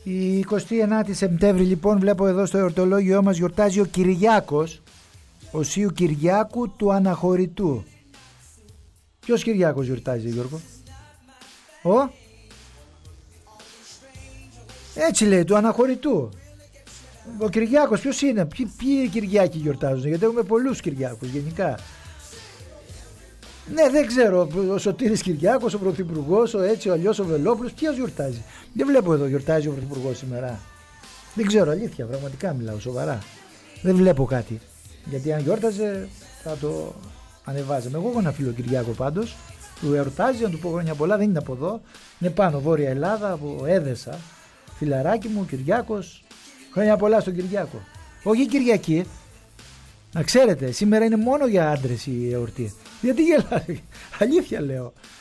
Η 29η Σεπτέμβρη λοιπόν βλέπω εδώ στο εορτολόγιό μας γιορτάζει ο Κυριάκος, ο Σίου Κυριάκου του Αναχωρητού. Ποιος Κυριάκος γιορτάζει, Γιώργο? Έτσι λέει, του Αναχωρητού. Ο Κυριάκος ποιος είναι? Ποιοι Κυριάκοι γιορτάζουν? Γιατί έχουμε πολλούς Κυριάκους γενικά. Ναι, δεν ξέρω. Ο Σωτήρης Κυριάκος, ο Πρωθυπουργός, ο αλλιώς ο Βελόπουλος. Ποιος γιορτάζει? Δεν βλέπω εδώ γιορτάζει ο Πρωθυπουργός σήμερα. Δεν ξέρω, αλήθεια, πραγματικά μιλάω σοβαρά. Δεν βλέπω κάτι. Γιατί αν γιόρταζε θα το ανεβάζαμε. Εγώ έχω ένα φίλο Κυριάκο πάντως, που εορτάζει, να του πω χρόνια πολλά, δεν είναι από εδώ. Είναι πάνω, Βόρεια Ελλάδα, από Έδεσα. Φιλαράκι μου, Κυριάκος. Χρόνια πολλά στον Κυριάκο. Όχι Κυριακή. Να ξέρετε, σήμερα είναι μόνο για άντρες η εορτή. Γιατί γελάτε? Αλήθεια λέω.